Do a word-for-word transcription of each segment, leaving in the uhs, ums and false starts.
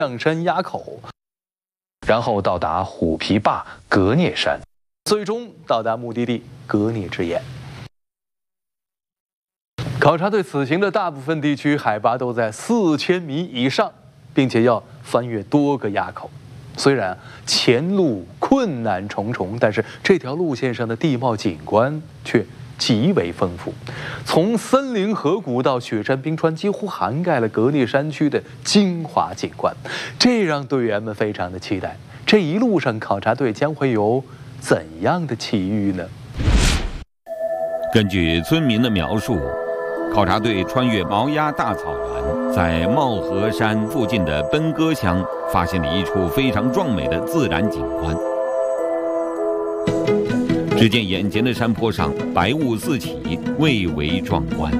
象山垭口，然后到达虎皮坝格聂山，最终到达目的地格聂之眼。考察队此行的大部分地区海拔都在四千米以上，并且要翻越多个垭口。虽然前路困难重重，但是这条路线上的地貌景观却极为丰富，从森林河谷到雪山冰川，几乎涵盖了格聂山区的精华景观，这让队员们非常的期待。这一路上，考察队将会有怎样的奇遇呢？ 根据村民的描述，考察队穿越毛丫大草原，在茂河山附近的奔歌乡，发现了一处非常壮美的自然景观。只见眼前的山坡上白雾四起，蔚为壮观。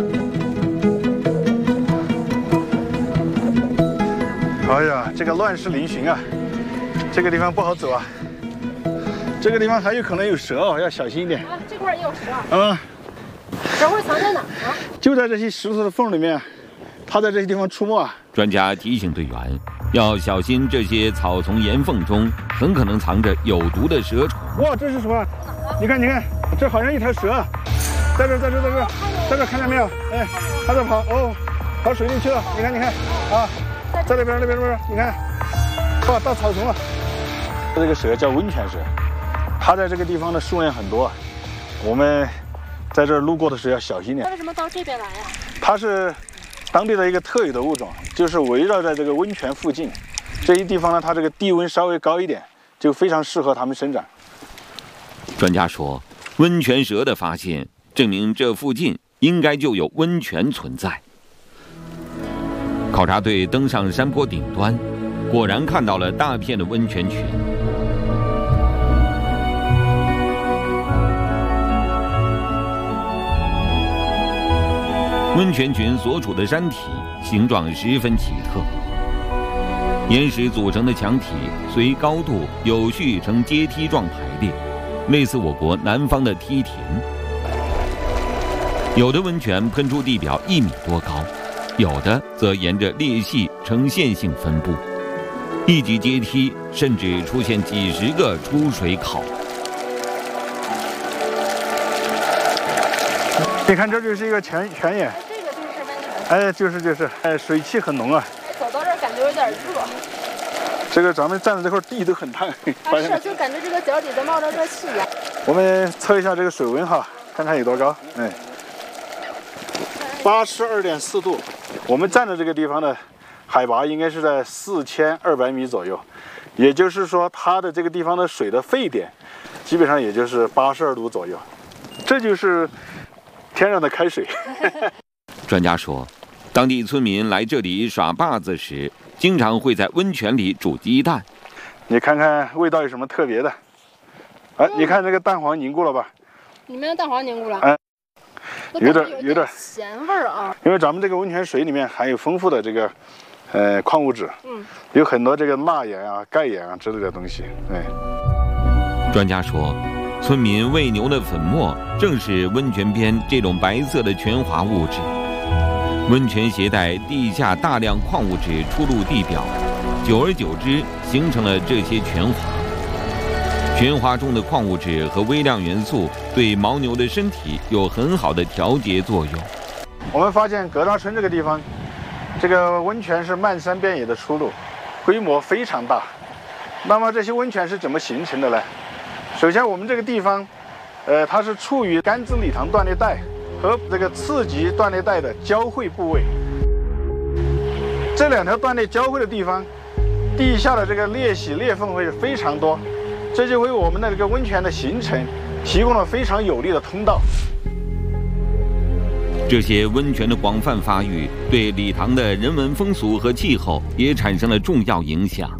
哎呀，这个乱石嶙峋啊，这个地方不好走啊。这个地方还有可能有蛇哦，要小心一点。 啊，这块也有蛇啊。 嗯。 蛇会藏在哪儿啊？ 就在这些石头的缝里面，它在这些地方出没啊。 专家提醒队员要小心，这些草丛岩缝中很可能藏着有毒的蛇虫。 哇，这是什么？你看，你看，这好像一条蛇，在这，在这，在这，在这，看见没有？哎，它在跑，哦，跑水里去了。你看，你看，啊，在那边，那边，那边，你看，哇，到草丛了。这个蛇叫温泉蛇，它在这个地方的数量很多，我们在这儿路过的时候要小心点。 它为什么到这边来呀？ 它是当地的一个特有的物种，就是围绕在这个温泉附近，这一地方呢，它这个地温稍微高一点，就非常适合它们生长。 专家说，温泉蛇的发现证明这附近应该就有温泉存在。考察队登上山坡顶端，果然看到了大片的温泉群。温泉群所处的山体形状十分奇特，岩石组成的墙体随高度有序呈阶梯状排列，类似我国南方的梯田。有的温泉喷出地表一米多高，有的则沿着裂隙呈线性分布，一级阶梯甚至出现几十个出水口。 你看，这就是一个泉泉眼。 这个就是温泉。 哎，就是就是，哎，水汽很浓啊。 走到这儿感觉有点热。 这个咱们站的这块地都很烫， 啊是，就感觉这个脚底在冒着热气呀。 我们测一下这个水温哈，看看有多高。哎，八十二点四度。我们站的这个地方的海拔应该是在四千二百米左右，也就是说，它的这个地方的水的沸点，基本上也就是八十二度左右。这就是天然的开水。 专家说，当地村民来这里耍坝子时，经常会在温泉里煮鸡蛋。 你看看味道有什么特别的？哎、嗯，你看这个蛋黄凝固了吧？ 里面的蛋黄凝固了。 哎，有点有点咸味儿啊。 因为咱们这个温泉水里面含有丰富的这个呃矿物质， 嗯， 有很多这个钠盐啊、钙盐啊之类的东西。哎， 专家说，村民喂牛的粉末正是温泉边这种白色的泉滑物质。温泉携带地下大量矿物质出入地表，久而久之形成了这些泉滑。泉滑中的矿物质和微量元素对牦牛的身体有很好的调节作用。 我们发现葛大村这个地方，这个温泉是漫山遍野的出入，规模非常大。那么这些温泉是怎么形成的呢？首先，我们这个地方，呃，它是处于甘孜理塘断裂带和这个次级断裂带的交汇部位。这两条断裂交汇的地方，地下的这个裂隙裂缝会非常多，这就为我们的这个温泉的形成提供了非常有利的通道。 这些温泉的广泛发育，对理塘的人文风俗和气候也产生了重要影响。